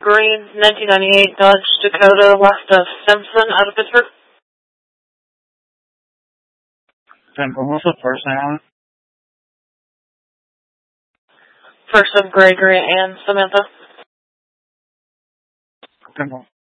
green 1998 Dodge Dakota west of Simpson out of Pittsburgh. What's the first name on it? First of Gregory and Samantha. Simple.